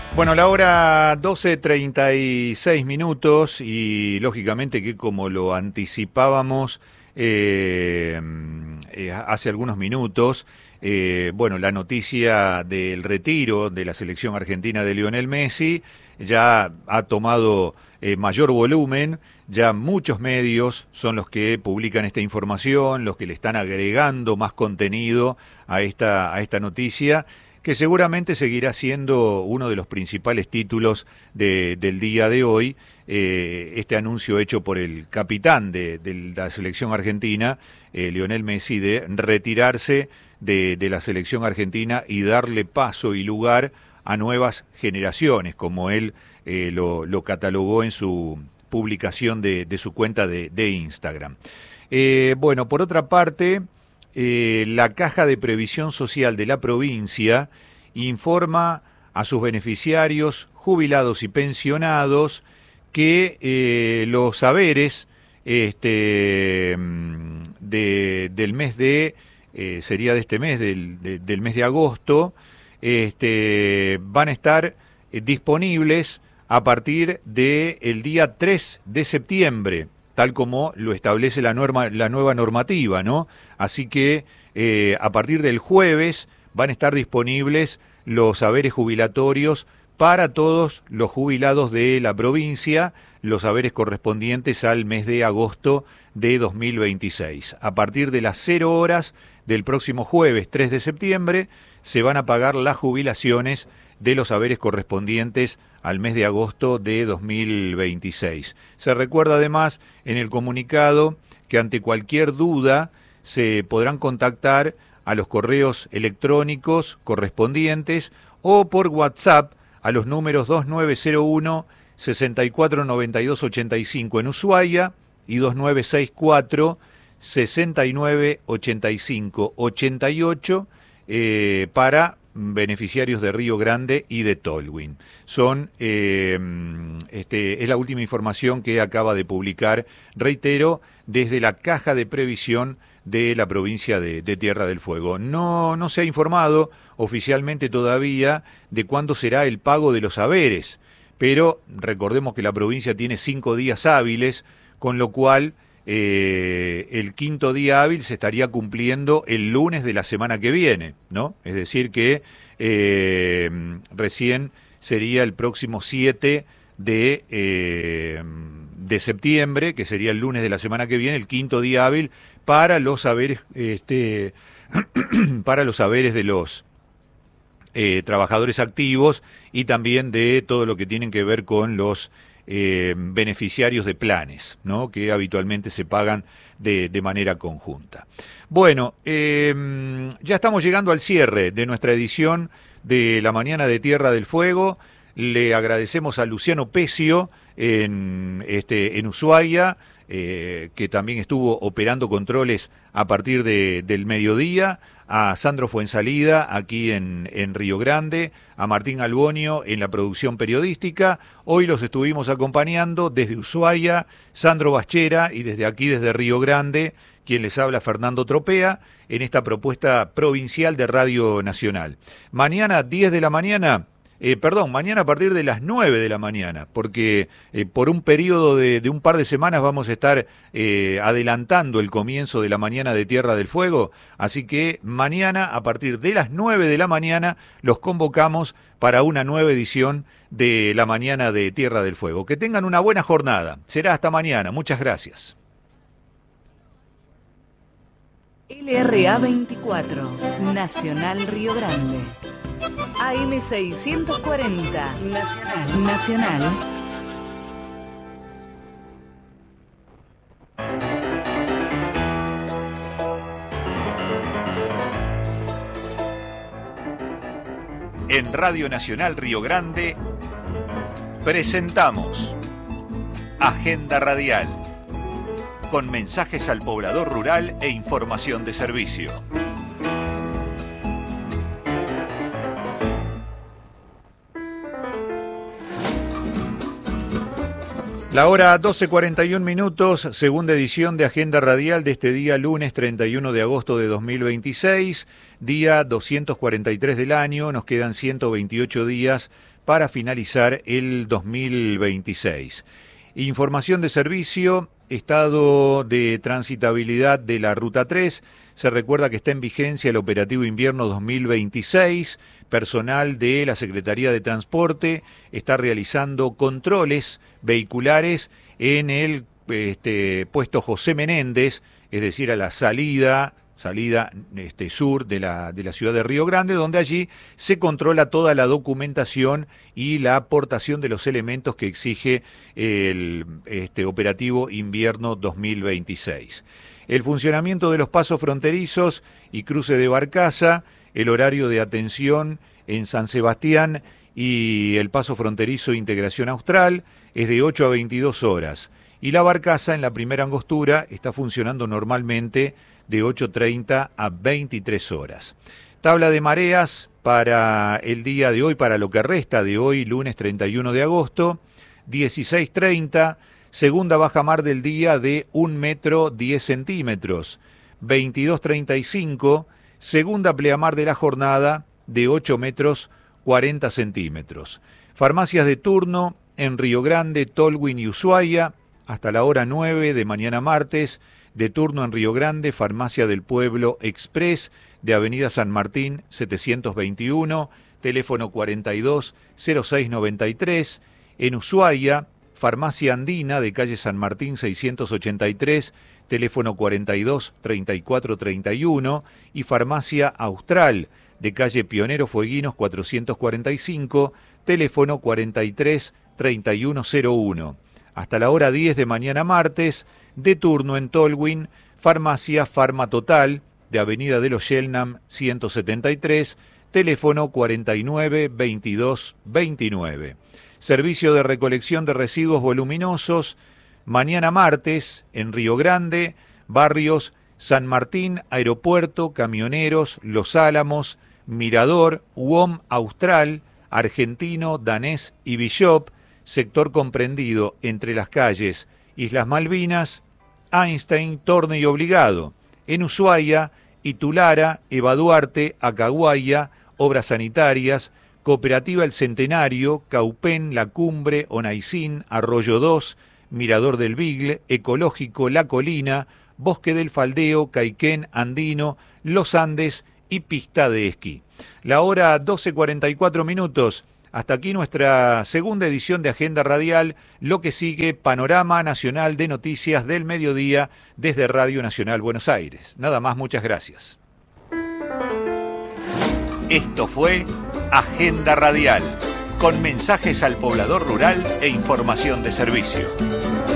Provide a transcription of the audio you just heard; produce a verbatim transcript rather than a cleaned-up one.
Bueno, la hora doce treinta y seis minutos y lógicamente que como lo anticipábamos eh, eh, hace algunos minutos, eh, bueno, la noticia del retiro de la selección argentina de Lionel Messi ya ha tomado eh, mayor volumen, ya muchos medios son los que publican esta información, los que le están agregando más contenido a esta, a esta noticia, que seguramente seguirá siendo uno de los principales títulos de, del día de hoy, eh, este anuncio hecho por el capitán de, de la selección argentina, eh, Lionel Messi, de retirarse de, de la selección argentina y darle paso y lugar a nuevas generaciones, como él eh, lo, lo catalogó en su publicación de, de su cuenta de, de Instagram. Eh, bueno, por otra parte, Eh, la Caja de Previsión Social de la provincia informa a sus beneficiarios, jubilados y pensionados, que eh, los haberes este, de, del mes de, eh, sería de este mes, del, de, del mes de agosto, este, van a estar eh, disponibles a partir del día tres de septiembre, tal como lo establece la, norma, la nueva normativa, ¿no? Así que eh, a partir del jueves van a estar disponibles los haberes jubilatorios para todos los jubilados de la provincia, los haberes correspondientes al mes de agosto de dos mil veintiséis. A partir de las cero horas del próximo jueves tres de septiembre se van a pagar las jubilaciones de los haberes correspondientes al mes de agosto de dos mil veintiséis. Se recuerda además en el comunicado que ante cualquier duda se podrán contactar a los correos electrónicos correspondientes o por WhatsApp a los números dos nueve cero uno, seis cuatro nueve dos ocho cinco en Ushuaia y dos nueve seis cuatro, seis nueve ocho cinco ocho ocho eh, para beneficiarios de Río Grande y de Tolwyn. Son, eh, este, es la última información que acaba de publicar, reitero, desde la Caja de Previsión de la provincia de, de Tierra del Fuego. No, no se ha informado oficialmente todavía de cuándo será el pago de los haberes, pero recordemos que la provincia tiene cinco días hábiles, con lo cual Eh, el quinto día hábil se estaría cumpliendo el lunes de la semana que viene, ¿no? Es decir que eh, recién sería el próximo siete de, eh, de septiembre, que sería el lunes de la semana que viene, el quinto día hábil para los haberes, este, para los haberes de los eh, trabajadores activos y también de todo lo que tienen que ver con los Eh, beneficiarios de planes, ¿no? Que habitualmente se pagan de, de manera conjunta. Bueno, eh, ya estamos llegando al cierre de nuestra edición de la mañana de Tierra del Fuego. Le agradecemos a Luciano Pecio en, este, en Ushuaia, eh, que también estuvo operando controles a partir de, del mediodía, a Sandro Fuensalida aquí en, en Río Grande, a Martín Albonio en la producción periodística. Hoy los estuvimos acompañando desde Ushuaia, Sandro Bachera, y desde aquí, desde Río Grande, quien les habla, Fernando Tropea, en esta propuesta provincial de Radio Nacional. Mañana, diez de la mañana, eh, perdón, mañana a partir de las nueve de la mañana, porque eh, por un periodo de, de un par de semanas vamos a estar eh, adelantando el comienzo de la mañana de Tierra del Fuego, así que mañana a partir de las nueve de la mañana los convocamos para una nueva edición de la mañana de Tierra del Fuego. Que tengan una buena jornada. Será hasta mañana. Muchas gracias. L R A veinticuatro, Nacional Río Grande. A M seiscientos cuarenta, Nacional. Nacional. En Radio Nacional Río Grande presentamos Agenda Radial, con mensajes al poblador rural e información de servicio. La hora doce cuarenta y un minutos, segunda edición de Agenda Radial de este día lunes treinta y uno de agosto de dos mil veintiséis, día doscientos cuarenta y tres del año. Nos quedan ciento veintiocho días para finalizar el dos mil veintiséis. Información de servicio, estado de transitabilidad de la Ruta tres. Se recuerda que está en vigencia el operativo invierno dos mil veintiséis. Personal de la Secretaría de Transporte está realizando controles vehiculares en el este, puesto José Menéndez, es decir, a la salida... salida este, sur de la, de la ciudad de Río Grande, donde allí se controla toda la documentación y la aportación de los elementos que exige el este, operativo invierno dos mil veintiséis. El funcionamiento de los pasos fronterizos y cruce de Barcaza, el horario de atención en San Sebastián y el paso fronterizo Integración Austral es de ocho a veintidós horas. Y la Barcaza en la primera angostura está funcionando normalmente de ocho treinta a veintitrés horas. Tabla de mareas para el día de hoy, para lo que resta de hoy, lunes treinta y uno de agosto, dieciséis treinta, segunda baja mar del día de un metro diez centímetros, veintidós treinta y cinco, segunda pleamar de la jornada de ocho metros cuarenta centímetros. Farmacias de turno en Río Grande, Tolwyn y Ushuaia, hasta la hora nueve de mañana martes. De turno en Río Grande, Farmacia del Pueblo Express de Avenida San Martín setecientos veintiuno, teléfono cuarenta y dos cero seis noventa y tres. En Ushuaia, Farmacia Andina de calle San Martín seiscientos ochenta y tres, teléfono cuarenta y dos treinta y cuatro treinta y uno. Y Farmacia Austral de calle Pionero Fueguinos cuatrocientos cuarenta y cinco, teléfono cuarenta y tres treinta y uno cero uno. Hasta la hora diez de mañana martes, de turno en Tolwyn, Farmacia Farma Total, de Avenida de los Shelnam ciento setenta y tres, teléfono cuarenta y nueve veintidós veintinueve. Servicio de recolección de residuos voluminosos, mañana martes, en Río Grande, barrios San Martín, Aeropuerto, Camioneros, Los Álamos, Mirador, U O M Austral, Argentino, Danés y Bishop, sector comprendido entre las calles Islas Malvinas, Einstein, Torne y Obligado. En Ushuaia, Itulara, Eva Duarte, Acaguaya, Obras Sanitarias, Cooperativa El Centenario, Caupén, La Cumbre, Onaicín, Arroyo dos, Mirador del Bigle, Ecológico, La Colina, Bosque del Faldeo, Caiquén, Andino, Los Andes y Pista de Esquí. La hora doce cuarenta y cuatro minutos. Hasta aquí nuestra segunda edición de Agenda Radial, lo que sigue, Panorama Nacional de Noticias del Mediodía desde Radio Nacional Buenos Aires. Nada más, muchas gracias. Esto fue Agenda Radial, con mensajes al poblador rural e información de servicio.